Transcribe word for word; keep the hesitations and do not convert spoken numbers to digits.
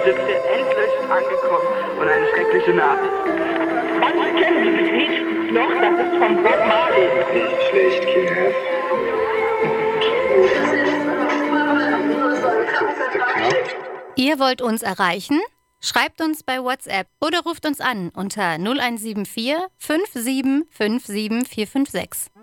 sind wir endlich angekommen und eine schreckliche Nachricht. Manche kennen dieses Lied noch, das ist von Bob Marley. Nicht schlecht, Kinder. Ihr wollt uns erreichen? Schreibt uns bei WhatsApp oder ruft uns an unter null eins sieben vier fünf sieben fünf sieben vier fünf sechs.